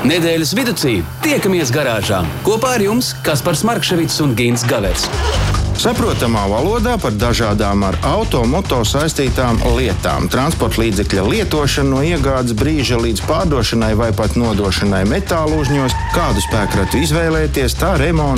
Nedēļas vidū tiekamies garāžā. Kopā ar jums Kaspars Markševics un Gints Gavers. Saprotamā valodā par dažādām ar auto saistītām lietām. Transporta līdzekļa lietošana no iegādes brīža līdz pārdošanai vai pat nodošanai metālu uzņos, kādu spēkratu izvēlēties, tā remonts,